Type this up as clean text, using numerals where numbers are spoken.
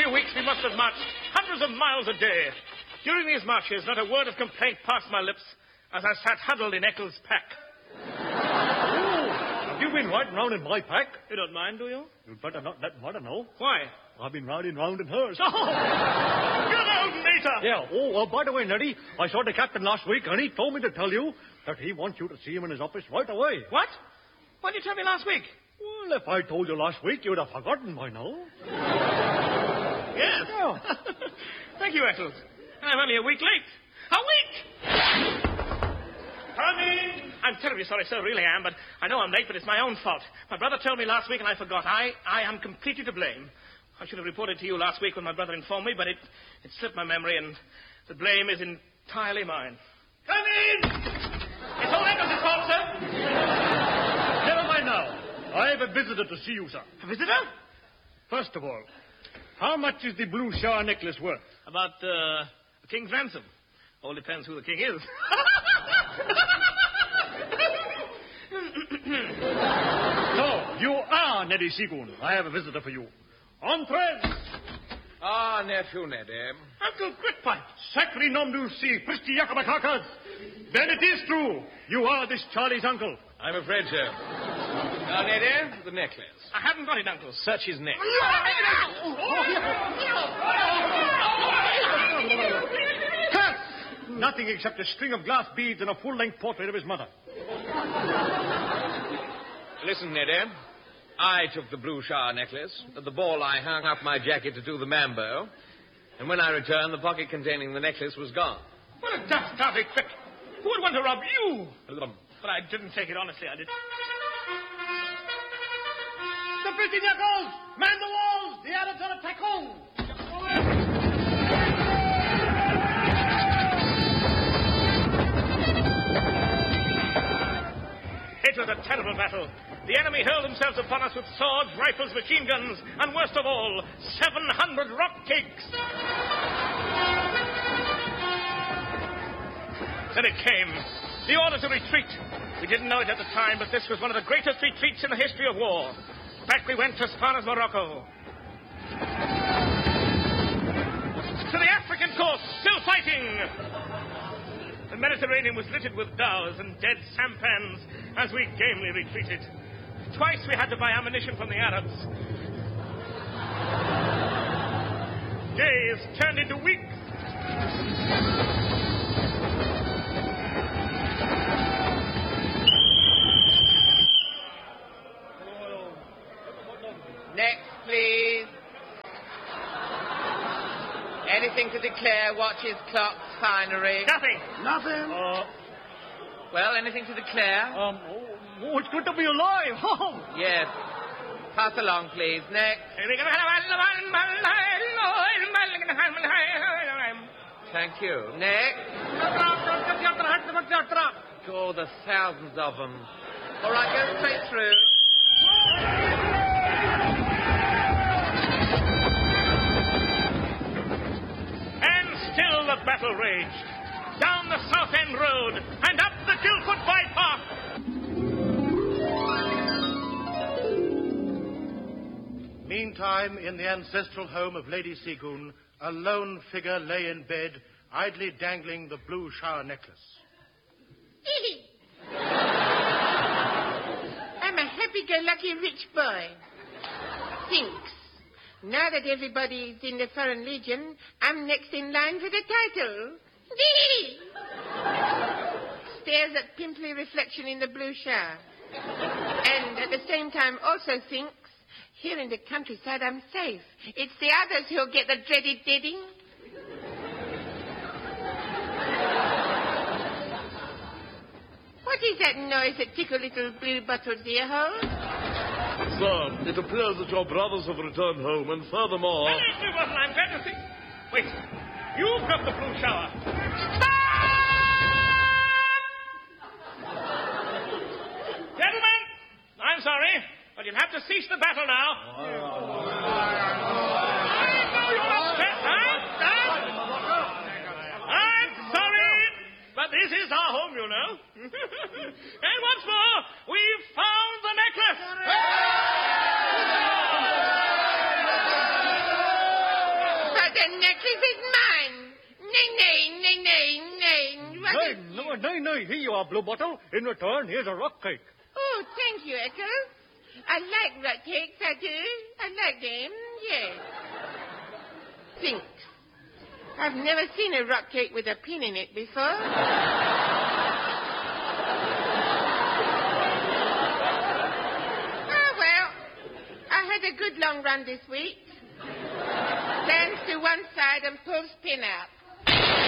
few weeks we must have marched hundreds of miles a day. During these marches, not a word of complaint passed my lips as I sat huddled in Eccles' pack. Have you been riding round in my pack? You don't mind, do you? You'd better not let Mother know. Why? I've been riding round in hers. Oh, good old Mater! Yeah, by the way, Neddy, I saw the captain last week, and he told me to tell you that he wants you to see him in his office right away. What? What did you tell me last week? Well, if I told you last week, you'd have forgotten by now. Yes. Yeah. Thank you, Eccles. I'm only a week late. A week! Come in! I'm terribly sorry, sir, really am, but I know I'm late, but it's my own fault. My brother told me last week and I forgot. I am completely to blame. I should have reported to you last week when my brother informed me, but it slipped my memory, and the blame is entirely mine. Come in! It's all Eccles' fault, sir. Never mind now. I have a visitor to see you, sir. A visitor? First of all, how much is the blue Shah necklace worth? About the king's ransom. All depends who the king is. So, you are Neddy Seagoon. I have a visitor for you. Entrance! Ah, nephew Neddy. Uncle Gritpipe. Sacre nom du si, Christi Yakabakakas. Then it is true. You are this Charlie's uncle. I'm afraid so. Now, Neddy, the necklace. I haven't got it, Uncle. Search his neck. Cut! Nothing except a string of glass beads and a full-length portrait of his mother. Listen, Neddy. I took the blue Shah necklace. At the ball, I hung up my jacket to do the mambo. And when I returned, the pocket containing the necklace was gone. What a dastardly trick. Who would want to rob you? But I didn't take it honestly, I did. The pretty knuckles! Man the walls! The Arabs are attacking! It was a terrible battle. The enemy hurled themselves upon us with swords, rifles, machine guns, and worst of all, 700 rock cakes. Then it came. The order to retreat. We didn't know it at the time, but this was one of the greatest retreats in the history of war. Back we went as far as Morocco. To the African coast, still fighting. The Mediterranean was littered with dhows and dead sampans as we gamely retreated. Twice we had to buy ammunition from the Arabs. Days turned into weeks. Next, please. Anything to declare? Watches, clocks, finery. Nothing. Nothing. Well, anything to declare? It's good to be alive. Yes. Pass along, please. Next. Thank you. Next. Oh, the thousands of them. All right, go straight through. Still the battle raged. Down the South End Road and up the Guildford Bypass. Meantime, in the ancestral home of Lady Seagoon, a lone figure lay in bed, idly dangling the blue Shah necklace. I'm a happy-go-lucky rich boy. Thinks. Now that everybody's in the Foreign Legion, I'm next in line for the title. Stares at pimply reflection in the blue shower. And at the same time also thinks, here in the countryside I'm safe. It's the others who'll get the dreaded deading. What is that noise that tickle little blue bottle's ear hole? Sir, it appears that your brothers have returned home, and furthermore... I'm glad to see... Wait. You've got the blue shower. Gentlemen, I'm sorry, but you'll have to cease the battle now. I'm sorry, but this is our home, you know. And once more, we've found the necklace. The necklace is mine. Nay, nay, nay, nay, nay. What is Nay. Here you are, Blue Bottle. In return, here's a rock cake. Oh, thank you, Eccles. I like rock cakes, I do. I like them, yes. Thinks. I've never seen a rock cake with a pin in it before. Oh, well, I had a good long run this week. Stands to one side and pulls pin out.